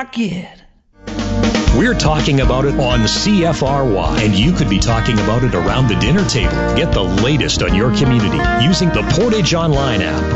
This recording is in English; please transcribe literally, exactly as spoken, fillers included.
market. We're talking about it on C F R Y, and you could be talking about it around the dinner table. Get the latest on your community using the Portage Online app.